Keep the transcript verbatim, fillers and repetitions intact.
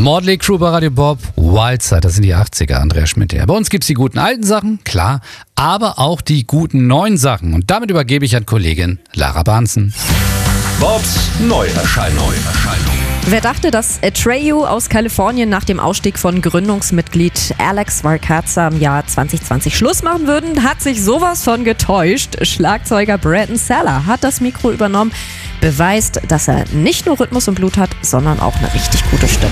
Motley Crue bei Radio Bob, Wildside, das sind die achtziger, Andreas Schmidt. Ja. Bei uns gibt es die guten alten Sachen, klar, aber auch die guten neuen Sachen. Und damit übergebe ich an Kollegin Lara Bahnsen. Bobs Neuerscheinung. Wer dachte, dass Atreyu aus Kalifornien nach dem Ausstieg von Gründungsmitglied Alex Varkaza im Jahr zwanzig zwanzig Schluss machen würden, hat sich sowas von getäuscht. Schlagzeuger Bretton Seller hat das Mikro übernommen, beweist, dass er nicht nur Rhythmus und Blut hat, sondern auch eine richtig gute Stimme.